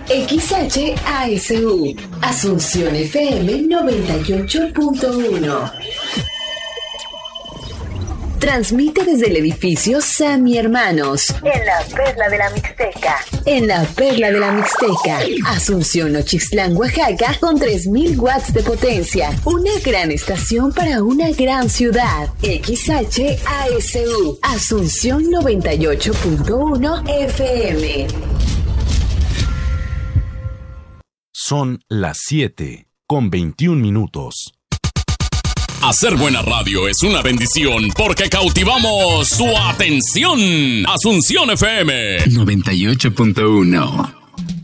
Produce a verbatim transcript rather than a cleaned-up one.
X H A S U, Asunción F M noventa y ocho punto uno. Transmite desde el edificio Sammy Hermanos, en la Perla de la Mixteca. En la Perla de la Mixteca, Asunción Nochixtlán, Oaxaca, con tres mil watts de potencia. Una gran estación para una gran ciudad. X H A S U, Asunción noventa y ocho punto uno F M. Son las siete con veintiún minutos. Hacer buena radio es una bendición porque cautivamos su atención. Asunción F M noventa y ocho punto uno.